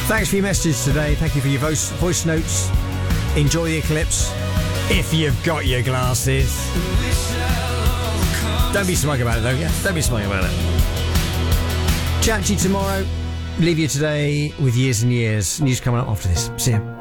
Thanks for your messages today. Thank you for your voice notes. Enjoy the eclipse. If you've got your glasses. Don't be smug about it, though. Yeah, don't be smug about it. Chat to you tomorrow. Leave you today with Years and Years. News coming up after this. See ya.